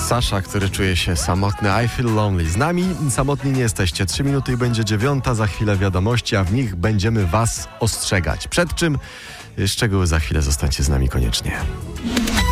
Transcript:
Sasza, który czuje się samotny. I feel lonely. Z nami samotni nie jesteście. 3 minuty i będzie 9. Za chwilę wiadomości, a w nich będziemy was ostrzegać. Przed czym? Szczegóły za chwilę. Zostańcie z nami koniecznie.